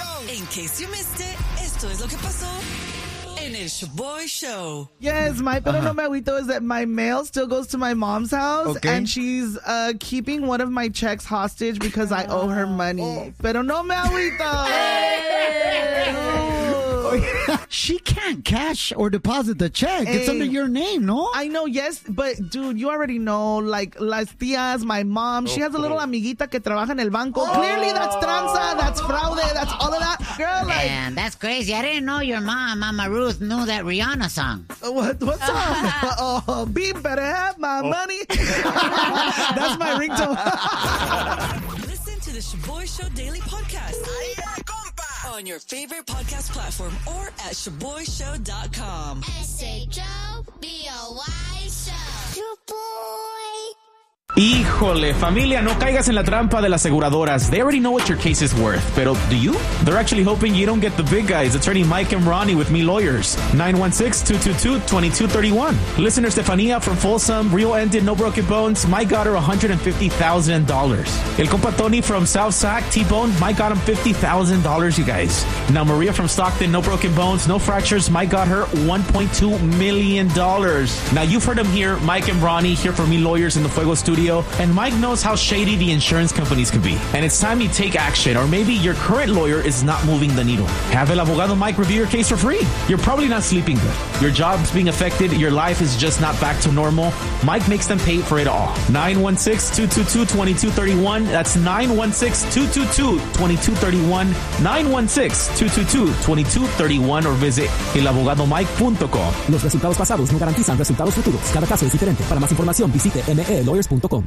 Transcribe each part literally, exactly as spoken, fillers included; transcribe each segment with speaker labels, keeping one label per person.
Speaker 1: In case you missed it, esto es lo que pasó en el Shaboy Show.
Speaker 2: Yes, my pero uh-huh. no me agüito is that my mail still goes to my mom's house, okay. and she's uh, keeping one of my checks hostage because I owe her money. Oh. Pero no me agüito. Hey.
Speaker 3: She can't cash or deposit the check. Hey. It's under your name, no?
Speaker 2: I know, yes, but dude, you already know, like, las tías, my mom, oh, she has a little oh. amiguita que trabaja en el banco. Oh. Clearly, that's tranza, that's fraude, that's all of that. Girl, like...
Speaker 4: Man, that's crazy. I didn't know your mom, Mama Ruth, knew that Rihanna song.
Speaker 2: What, what song? Oh, B better have my oh. money. That's my ringtone.
Speaker 1: Listen to the Shaboy Show Daily Podcast on your favorite podcast platform or at shaboy show dot com.
Speaker 5: S H O B O Y Show. Shaboy.
Speaker 6: Híjole, familia, no caigas en la trampa de las aseguradoras. They already know what your case is worth, pero do you? They're actually hoping you don't get the big guys. Attorney Mike and Ronnie with Me Lawyers. nine one six, two two two, two two three one. Listener Stefania from Folsom, Rio ended, no broken bones. Mike got her one hundred fifty thousand dollars. El compa Tony from South Sac, T-Bone, Mike got him fifty thousand dollars, you guys. Now Maria from Stockton, no broken bones, no fractures. Mike got her one point two million dollars. Now you've heard him here, Mike and Ronnie here for Me Lawyers in the Fuego Studio. And Mike knows how shady the insurance companies can be. And it's time you take action, or maybe your current lawyer is not moving the needle. Have El Abogado Mike review your case for free. You're probably not sleeping good. Your job's being affected. Your life is just not back to normal. Mike makes them pay for it all. nine one six, two two two, two two three one. That's nine one six, two two two, two two three one. nine one six, two two two, two two three one or visit el abogado mike punto com.
Speaker 7: Los resultados pasados no garantizan resultados futuros. Cada caso es diferente. Para más información visite m e lawyers punto com.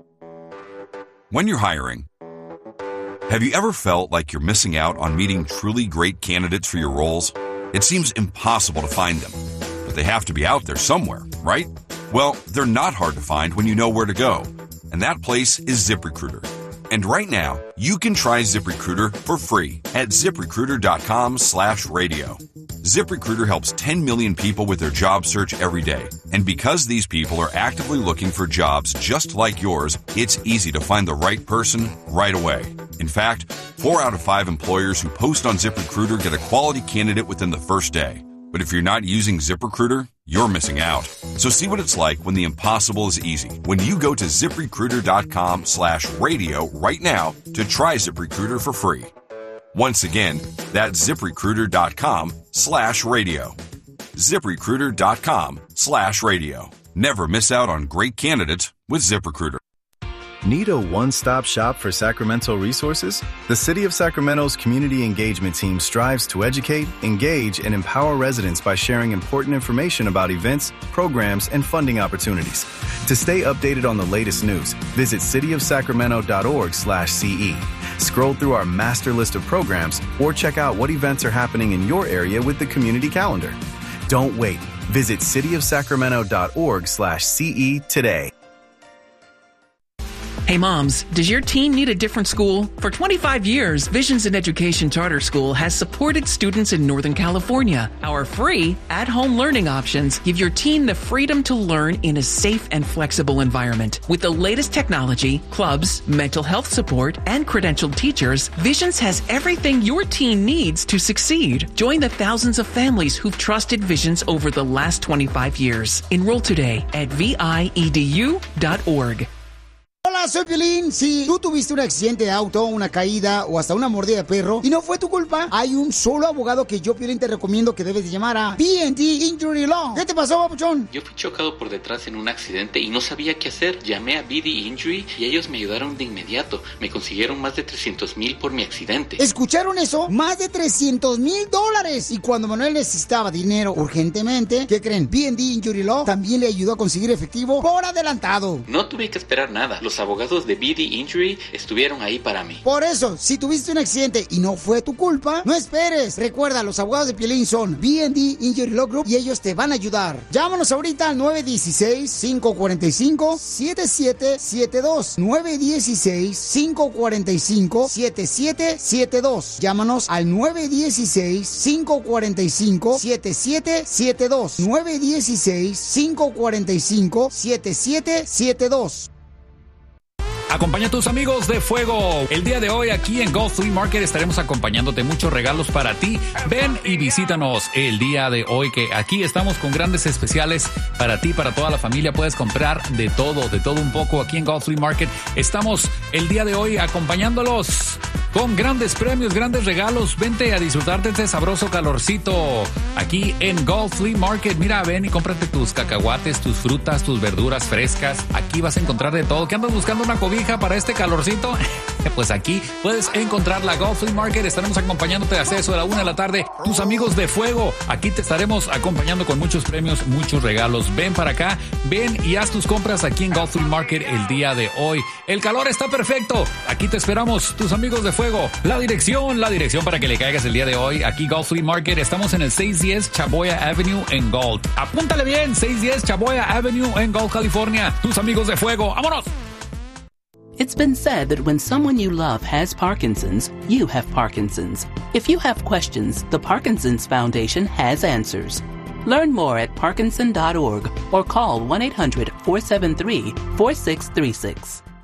Speaker 8: When you're hiring, have you ever felt like you're missing out on meeting truly great candidates for your roles? It seems impossible to find them, but they have to be out there somewhere, right? Well, they're not hard to find when you know where to go, and that place is ZipRecruiter. And right now, you can try ZipRecruiter for free at ZipRecruiter.com slash radio. ZipRecruiter helps ten million people with their job search every day. And because these people are actively looking for jobs just like yours, it's easy to find the right person right away. In fact, four out of five employers who post on ZipRecruiter get a quality candidate within the first day. But if you're not using ZipRecruiter, you're missing out. So see what it's like when the impossible is easy. When you go to ZipRecruiter.com slash radio right now to try ZipRecruiter for free. Once again, that's ZipRecruiter.com slash radio. ZipRecruiter.com slash radio. Never miss out on great candidates with ZipRecruiter.
Speaker 9: Need a one-stop shop for Sacramento resources? The City of Sacramento's Community Engagement Team strives to educate, engage, and empower residents by sharing important information about events, programs, and funding opportunities. To stay updated on the latest news, visit cityofsacramento.org slash CE. Scroll through our master list of programs or check out what events are happening in your area with the community calendar. Don't wait. Visit cityofsacramento.org slash CE today.
Speaker 10: Hey moms, does your teen need a different school? For twenty-five years, Visions in Education Charter School has supported students in Northern California. Our free, at-home learning options give your teen the freedom to learn in a safe and flexible environment. With the latest technology, clubs, mental health support, and credentialed teachers, Visions has everything your teen needs to succeed. Join the thousands of families who've trusted Visions over the last twenty-five years. Enroll today at V I E D U dot org.
Speaker 3: Hola, soy Piolín. Si tú tuviste un accidente de auto, una caída o hasta una mordida de perro y no fue tu culpa, hay un solo abogado que yo, Piolín, te recomiendo que debes de llamar a B and D Injury Law. ¿Qué te pasó, papuchón?
Speaker 11: Yo fui chocado por detrás en un accidente y no sabía qué hacer. Llamé a B D Injury y ellos me ayudaron de inmediato. Me consiguieron más de trescientos mil por mi accidente.
Speaker 3: ¿Escucharon eso? Más de trescientos mil dólares. Y cuando Manuel necesitaba dinero urgentemente, ¿qué creen? B and D Injury Law también le ayudó a conseguir efectivo por adelantado.
Speaker 11: No tuve que esperar nada. Los abogados de B D Injury estuvieron ahí para mí.
Speaker 3: Por eso, si tuviste un accidente y no fue tu culpa, no esperes. Recuerda, los abogados de Piolín son B and D Injury Law Group y ellos te van a ayudar. Llámanos ahorita al nueve uno seis, cinco cuatro cinco, siete siete siete dos. nueve uno seis, cinco cuatro cinco, siete siete siete dos. Llámanos al nueve uno seis, cinco cuatro cinco, siete siete siete dos. nueve uno seis, cinco cuatro cinco, siete siete siete dos.
Speaker 12: Acompaña a tus amigos de Fuego. El día de hoy aquí en Gulf Flea Market estaremos acompañándote, muchos regalos para ti. Ven y visítanos el día de hoy, que aquí estamos con grandes especiales para ti, para toda la familia. Puedes comprar de todo, de todo un poco aquí en Gulf Flea Market. Estamos el día de hoy acompañándolos con grandes premios, grandes regalos. Vente a disfrutar de este sabroso calorcito aquí en Gulf Flea Market. Mira, ven y cómprate tus cacahuates, tus frutas, tus verduras frescas. Aquí vas a encontrar de todo. ¿Qué andas buscando una cobija para este calorcito? Pues aquí puedes encontrar la Gulf Flea Market. Estaremos acompañándote hasta eso de la una de la tarde. Tus amigos de Fuego. Aquí te estaremos acompañando con muchos premios, muchos regalos. Ven para acá, ven y haz tus compras aquí en Gulf Flea Market el día de hoy. El calor está perfecto. Aquí te esperamos, tus amigos de Fuego. La dirección, la dirección para que le caigas el día de hoy. Aquí Gulf Flea Market. Estamos en el seiscientos diez Chaboya Avenue en Gulf. Apúntale bien, seiscientos diez Chaboya Avenue en Gulf, California. Tus amigos de Fuego. ¡Vámonos!
Speaker 13: It's been said that when someone you love has Parkinson's, you have Parkinson's. If you have questions, the Parkinson's Foundation has answers. Learn more at parkinson dot org or call one eight hundred four seven three four six three six.